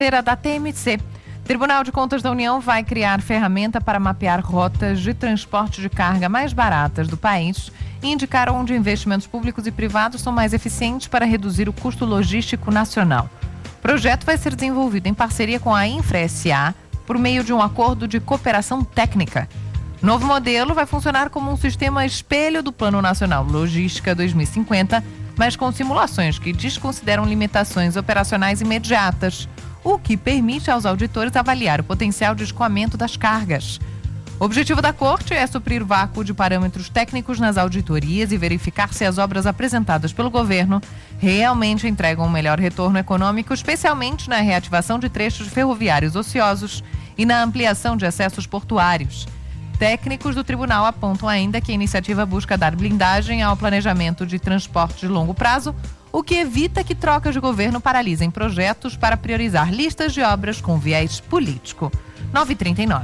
Da TMC. Tribunal de Contas da União vai criar ferramenta para mapear rotas de transporte de carga mais baratas do país e indicar onde investimentos públicos e privados são mais eficientes para reduzir o custo logístico nacional. O projeto vai ser desenvolvido em parceria com a InfraSA por meio de um acordo de cooperação técnica. O novo modelo vai funcionar como um sistema espelho do Plano Nacional Logística 2050, mas com simulações que desconsideram limitações operacionais imediatas, o que permite aos auditores avaliar o potencial de escoamento das cargas. O objetivo da Corte é suprir vácuo de parâmetros técnicos nas auditorias e verificar se as obras apresentadas pelo governo realmente entregam um melhor retorno econômico, especialmente na reativação de trechos ferroviários ociosos e na ampliação de acessos portuários. Técnicos do tribunal apontam ainda que a iniciativa busca dar blindagem ao planejamento de transporte de longo prazo, o que evita que trocas de governo paralisem projetos para priorizar listas de obras com viés político. 9h39.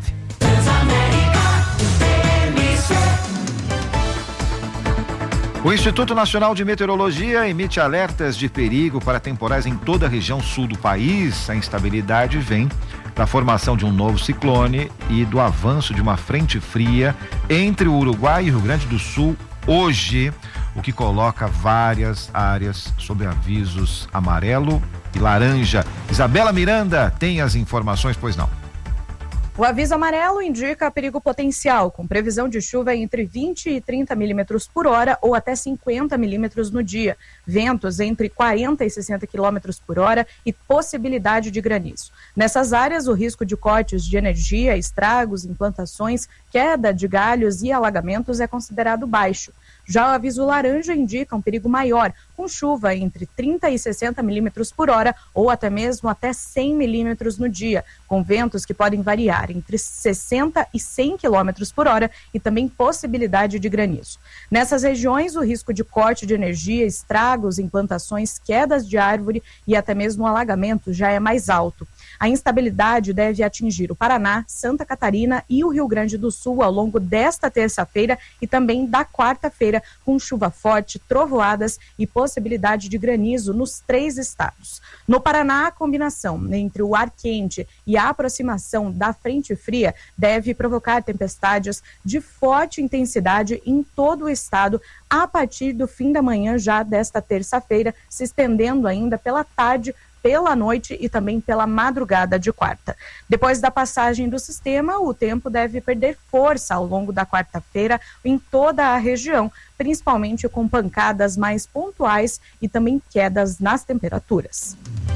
O Instituto Nacional de Meteorologia emite alertas de perigo para temporais em toda a região sul do país. A instabilidade vem da formação de um novo ciclone e do avanço de uma frente fria entre o Uruguai e o Rio Grande do Sul hoje, o que coloca várias áreas sob avisos amarelo e laranja. Isabela Miranda tem as informações, pois não? O aviso amarelo indica perigo potencial, com previsão de chuva entre 20 e 30 milímetros por hora ou até 50 milímetros no dia. Ventos entre 40 e 60 quilômetros por hora e possibilidade de granizo. Nessas áreas, o risco de cortes de energia, estragos, implantações, queda de galhos e alagamentos é considerado baixo. Já o aviso laranja indica um perigo maior, com chuva entre 30 e 60 milímetros por hora ou até mesmo até 100 milímetros no dia, com ventos que podem variar entre 60 e 100 quilômetros por hora e também possibilidade de granizo. Nessas regiões, o risco de corte de energia, estragos, implantações, quedas de árvore e até mesmo alagamento já é mais alto. A instabilidade deve atingir o Paraná, Santa Catarina e o Rio Grande do Sul ao longo desta terça-feira e também da quarta-feira, com chuva forte, trovoadas e possibilidade de granizo nos 3 estados. No Paraná, a combinação entre o ar quente e a aproximação da frente fria deve provocar tempestades de forte intensidade em todo o estado a partir do fim da manhã já desta terça-feira, se estendendo ainda pela tarde, pela noite e também pela madrugada de quarta. Depois da passagem do sistema, o tempo deve perder força ao longo da quarta-feira em toda a região, principalmente com pancadas mais pontuais e também quedas nas temperaturas.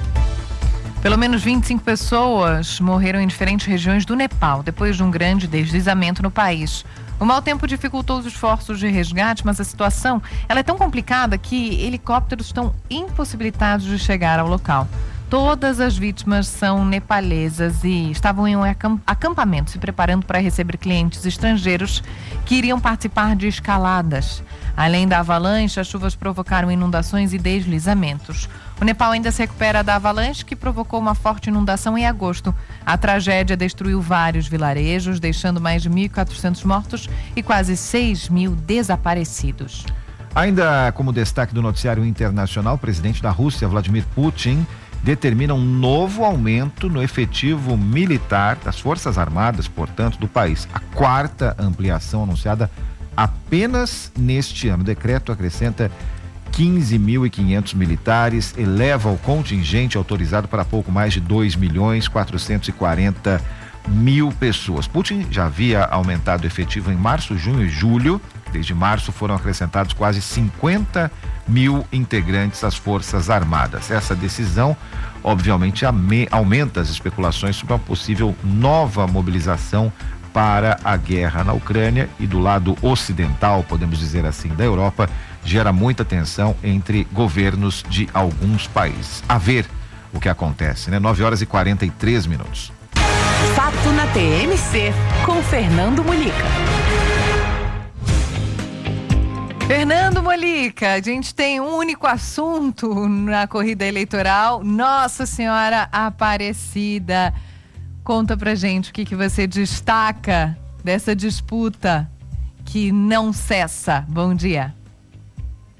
Pelo menos 25 pessoas morreram em diferentes regiões do Nepal depois de um grande deslizamento no país. O mau tempo dificultou os esforços de resgate, mas a situação ela é tão complicada que helicópteros estão impossibilitados de chegar ao local. Todas as vítimas são nepalesas e estavam em um acampamento se preparando para receber clientes estrangeiros que iriam participar de escaladas. Além da avalanche, as chuvas provocaram inundações e deslizamentos. O Nepal ainda se recupera da avalanche que provocou uma forte inundação em agosto. A tragédia destruiu vários vilarejos, deixando mais de 1.400 mortos e quase 6.000 desaparecidos. Ainda como destaque do noticiário internacional, o presidente da Rússia, Vladimir Putin, determina um novo aumento no efetivo militar das Forças Armadas, portanto, do país. A 4ª ampliação anunciada apenas neste ano. O decreto acrescenta 15.500 militares, eleva o contingente autorizado para pouco mais de 2.440.000 pessoas. Putin já havia aumentado o efetivo em março, junho e julho. Desde março foram acrescentados quase 50.000 integrantes às Forças Armadas. Essa decisão, obviamente, aumenta as especulações sobre uma possível nova mobilização para a guerra na Ucrânia e do lado ocidental, podemos dizer assim, da Europa, gera muita tensão entre governos de alguns países. A ver o que acontece, né? 9h43. Fato na TMC, com Fernando Molica. Fernando Molica, a gente tem um único assunto na corrida eleitoral, Nossa Senhora Aparecida. Conta pra gente o que você destaca dessa disputa que não cessa. Bom dia.